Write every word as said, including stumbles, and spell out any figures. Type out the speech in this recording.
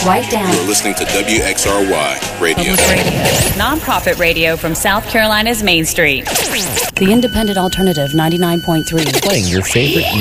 Write down. You're listening to W X R Y Radio. Public radio. Nonprofit radio from South Carolina's Main Street. The Independent Alternative ninety-nine point three. Playing your favorite